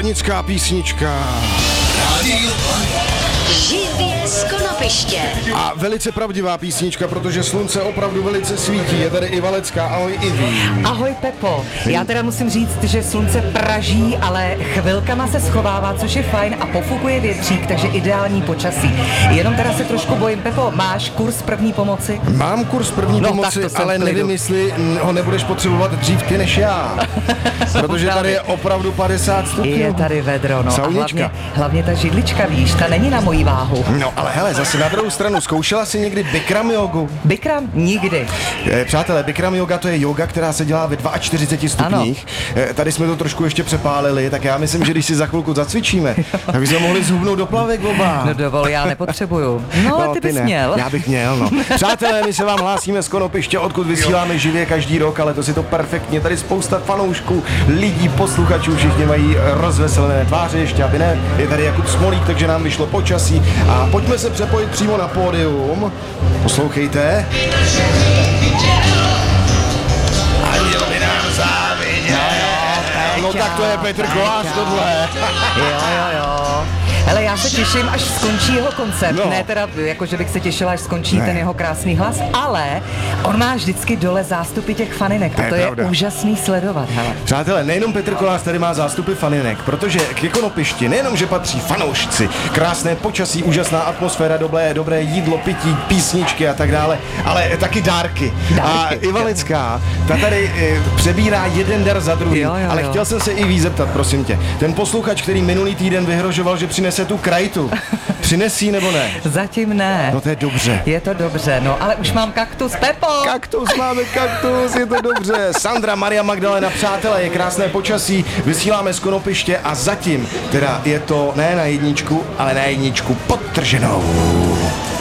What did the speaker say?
Lanická písnička. Živě z Konopiště. A velice pravdivá písnička, protože slunce opravdu velice svítí. Je tady i Valecká, ahoj Iví. Ahoj Pepo, já teda musím říct, že slunce praží, ale chvilkama se schovává, což je fajn a pofukuje větřík, takže ideální počasí. Jenom teda se trošku bojím, Pepo, máš kurz první pomoci? Mám kurz první pomoci, ale nevím, jestli ho nebudeš potřebovat dřív ty než já. Protože tady je opravdu 50 stupňů. Je tady vedro, no. A hlavně ta židlička, víš, ta není na mojí váhu. No, ale hele, zase na druhou stranu, zkoušela jsi někdy Bikram jogu? Bikram? Nikdy. Přátelé, Bikram yoga to je yoga, která se dělá ve 42 stupních. Tady jsme to trošku ještě přepálili, tak já myslím, že když si za chvilku zacvičíme, tak bychom mohli zhubnout do plavek oba. No dovol, já nepotřebuju. No, ty bys měl. Já bych měl, no. Přátelé, my se vám hlásíme z Konopiště, odkud vysíláme živě každý rok, ale to si to perfektně. Tady spousta fanoušků, lidí, posluchačů, všichni mají rozveselené tváře, ještě aby ne. Je tady Jakub Smolík, takže nám vyšlo počasí. A pojďme se přepojit přímo na pódium. Poslouchejte. Anděl by nám záviděl. No tak to je Petr Kolář tohle. Jo. Hele, já se těším, až skončí jeho koncert. No. Ne teda, jako že bych se těšila, až skončí ten jeho krásný hlas, ale on má vždycky dole zástupy těch faninek a to je úžasný sledovat. Hele. Přátelé, nejenom Petr Kolář tady má zástupy faninek, protože k Konopišti nejenom, že patří fanoušci, krásné počasí, úžasná atmosféra, dobré jídlo, pití, písničky a tak dále, ale taky dárky. A Ivalecká, ta tady přebírá jeden dar za druhý, ale chtěl jsem se i zeptat, prosím tě. Ten posluchač, který minulý týden vyhrožoval, že přinese tu krajtu, přinesí nebo ne? Zatím ne. No to je dobře. Je to dobře, no, ale už mám kaktus, Pepo. Máme kaktus, je to dobře. Sandra, Maria Magdalena, přátelé, je krásné počasí, vysíláme z Konopiště a zatím teda je to ne na jedničku, ale na jedničku podtrženou.